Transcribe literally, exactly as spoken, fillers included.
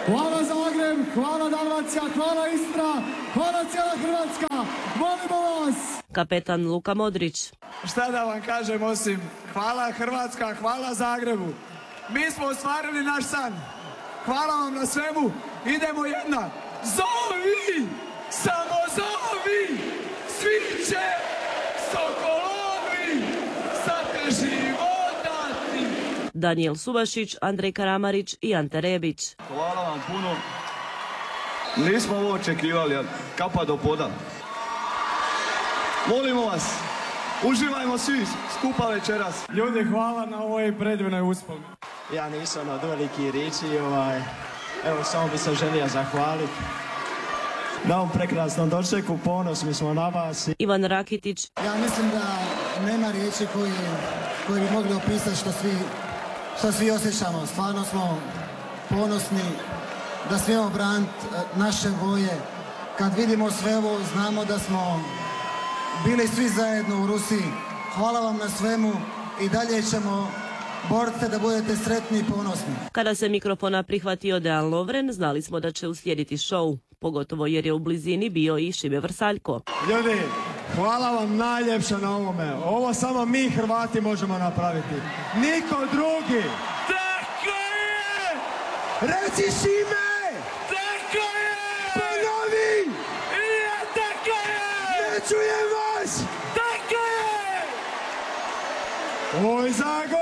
Hvala Zagreb, hvala Dalmacija, hvala Istra, hvala cijela Hrvatska, volimo vas! Kapetan Luka Modrić. Šta da vam kažem osim hvala Hrvatska, hvala Zagrebu. Mi smo ostvarili naš san. Hvala vam na svemu. Idemo jedna. Zovi! Samo zovi! Svi će sokolovi sa te životati. Danijel Subašić, Andrej Karamarić i Ante Rebić. Hvala vam puno. Nismo ovo očekivali, ali kapa do poda. Molimo vas, uživajmo svi skupa večeras. Ljudi, hvala na ovoj predivnoj uspomeni. Ja nisam od veliki riči, ovaj, evo samo bi se želio zahvaliti na ovom prekrasnom dočeku, ponosni smo na vas. Ivan Rakitić. Ja mislim da nema riječi koji, koji bi mogli opisati što svi, što svi osjećamo. Stvarno smo ponosni da smijemo braniti naše boje. Kad vidimo sve ovo, znamo da smo bili svi zajedno u Rusiji. Hvala vam na svemu i dalje ćemo boriti se da budete sretni i ponosni. Kada se mikrofona prihvatio Dejan Lovren, znali smo da će uslijediti show, pogotovo jer je u blizini bio i Šime Vrsaljko. Ljudi, hvala vam najljepše na ovome. Ovo samo mi Hrvati možemo napraviti. Niko drugi. Tako je! Reci Šime! Tako je! Ponovi! Ja, tako je! Ne čujem vas! Tako je! Oj, Zago!